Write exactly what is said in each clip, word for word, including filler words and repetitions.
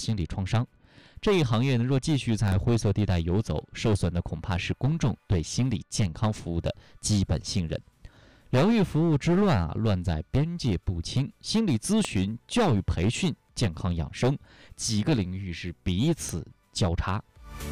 心理创伤。这一行业呢，若继续在灰色地带游走，受损的恐怕是公众对心理健康服务的基本信任。疗愈服务之乱啊，乱在边界不清。心理咨询、教育培训、健康养生几个领域是彼此交叉，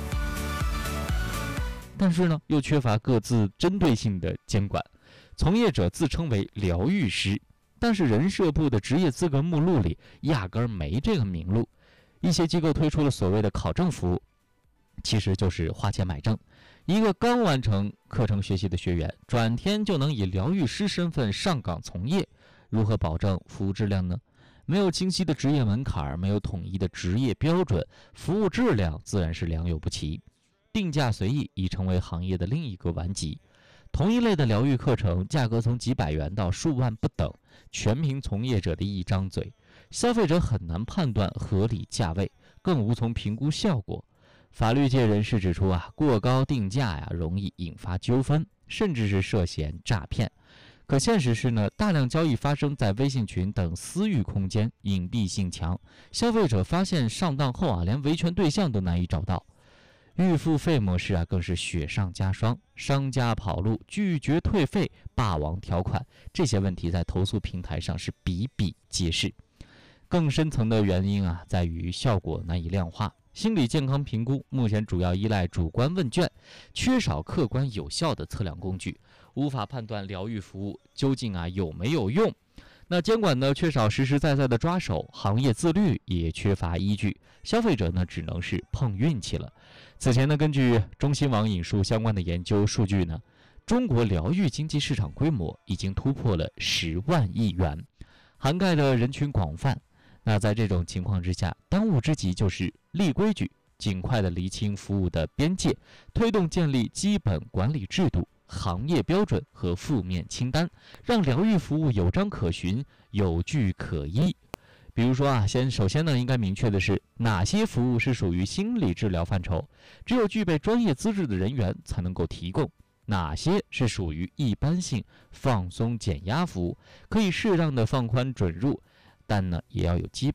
但是呢，又缺乏各自针对性的监管。从业者自称为疗愈师，但是人社部的职业资格目录里压根儿没这个名录。一些机构推出了所谓的考证服务，其实就是花钱买证。一个刚完成课程学习的学员，转天就能以疗愈师身份上岗从业，如何保证服务质量呢？没有清晰的职业门槛，没有统一的职业标准，服务质量自然是良莠不齐。定价随意已成为行业的另一个顽疾。同一类的疗愈课程，价格从几百元到数万不等，全凭从业者的一张嘴，消费者很难判断合理价位，更无从评估效果。法律界人士指出啊，过高定价呀，容易引发纠纷，甚至是涉嫌诈骗。可现实是呢，大量交易发生在微信群等私域空间，隐蔽性强，消费者发现上当后啊，连维权对象都难以找到。预付费模式啊，更是雪上加霜，商家跑路、拒绝退费、霸王条款，这些问题在投诉平台上是比比皆是。更深层的原因啊，在于效果难以量化。心理健康评估目前主要依赖主观问卷，缺少客观有效的测量工具，无法判断疗愈服务究竟啊有没有用。那监管呢，缺少实实在在的抓手，行业自律也缺乏依据，消费者呢只能是碰运气了。此前呢，根据中新网引述相关的研究数据呢，中国疗愈经济市场规模已经突破了十万亿元，涵盖的人群广泛。那在这种情况之下，当务之急就是立规矩，尽快的厘清服务的边界，推动建立基本管理制度、行业标准和负面清单，让疗愈服务有章可循、有据可依。比如说啊，先首先呢，应该明确的是哪些服务是属于心理治疗范畴，只有具备专业资质的人员才能够提供；哪些是属于一般性放松减压服务，可以适当的放宽准入，但呢，也要有基